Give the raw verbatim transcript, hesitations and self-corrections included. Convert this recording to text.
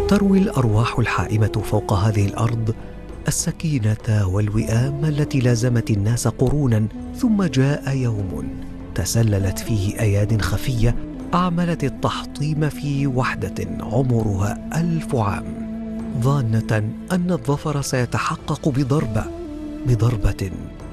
تروي الأرواح الحائمة فوق هذه الأرض السكينة والوئام التي لازمت الناس قرونا، ثم جاء يوم تسللت فيه أياد خفية أعملت التحطيم في وحدة عمرها ألف عام، ظانة أن الظفر سيتحقق بضربة بضربة